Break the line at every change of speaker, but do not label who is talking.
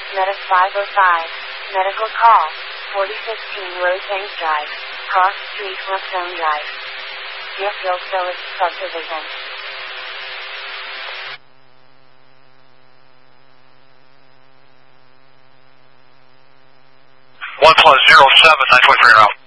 Meta 505. Medical call. 4015 Rose Bank Drive. Cross Street, Westone Drive. Deerfield Village Subdivision.
1+07, 923 route.